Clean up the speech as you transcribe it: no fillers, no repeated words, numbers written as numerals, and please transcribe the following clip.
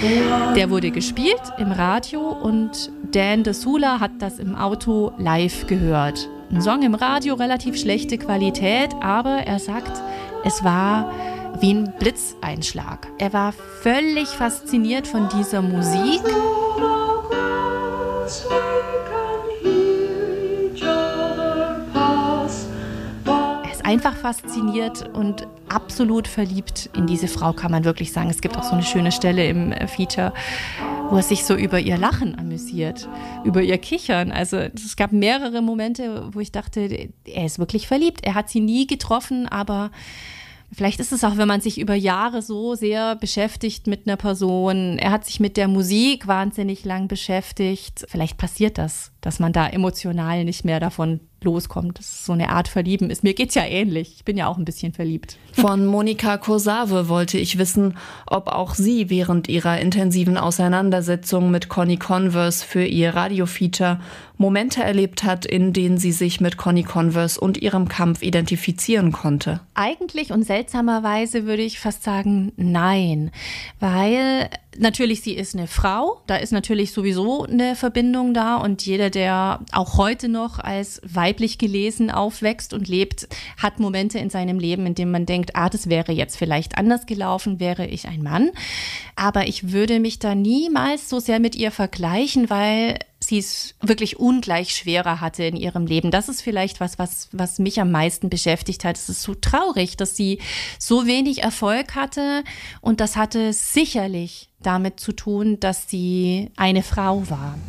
Der wurde gespielt im Radio und Dan DeSula hat das im Auto live gehört. Ein Song im Radio, relativ schlechte Qualität, aber er sagt, es war wie ein Blitzeinschlag. Er war völlig fasziniert von dieser Musik. Er ist einfach fasziniert und absolut verliebt in diese Frau, kann man wirklich sagen. Es gibt auch so eine schöne Stelle im Feature, wo er sich so über ihr Lachen amüsiert, über ihr Kichern. Also es gab mehrere Momente, wo ich dachte, er ist wirklich verliebt. Er hat sie nie getroffen, aber vielleicht ist es auch, wenn man sich über Jahre so sehr beschäftigt mit einer Person. Er hat sich mit der Musik wahnsinnig lang beschäftigt. Vielleicht passiert das, dass man da emotional nicht mehr davon loskommt. Das ist so eine Art Verlieben ist. Mir geht's ja ähnlich. Ich bin ja auch ein bisschen verliebt. Von Monika Kosawe wollte ich wissen, ob auch sie während ihrer intensiven Auseinandersetzung mit Connie Converse für ihr Radiofeature Momente erlebt hat, in denen sie sich mit Connie Converse und ihrem Kampf identifizieren konnte. Eigentlich und seltsamerweise würde ich fast sagen, nein. Weil natürlich, sie ist eine Frau, da ist natürlich sowieso eine Verbindung da und jeder, der auch heute noch als weiblich gelesen aufwächst und lebt, hat Momente in seinem Leben, in denen man denkt, das wäre jetzt vielleicht anders gelaufen, wäre ich ein Mann. Aber ich würde mich da niemals so sehr mit ihr vergleichen, weil sie es wirklich ungleich schwerer hatte in ihrem Leben. Das ist vielleicht was mich am meisten beschäftigt hat. Es ist so traurig, dass sie so wenig Erfolg hatte und das hatte sicherlich damit zu tun, dass sie eine Frau war.